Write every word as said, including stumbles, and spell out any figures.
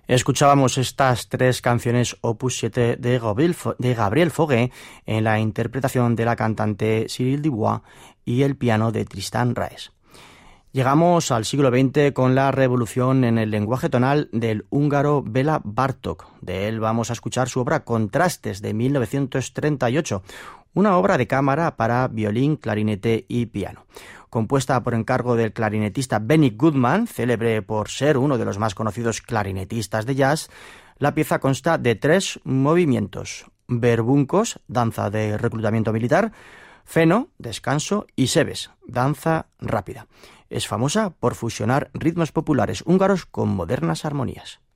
Escuchábamos estas tres canciones opus siete de Gabriel, de Gabriel Fauré en la interpretación de la cantante Cyril Dubois y el piano de Tristan Raes. Llegamos al siglo veinte con la revolución en el lenguaje tonal del húngaro Béla Bartók. De él vamos a escuchar su obra Contrastes de mil novecientos treinta y ocho, una obra de cámara para violín, clarinete y piano. Compuesta por encargo del clarinetista Benny Goodman, célebre por ser uno de los más conocidos clarinetistas de jazz, la pieza consta de tres movimientos: verbuncos, danza de reclutamiento militar; feno, descanso; y sebes, danza rápida. Es famosa por fusionar ritmos populares húngaros con modernas armonías.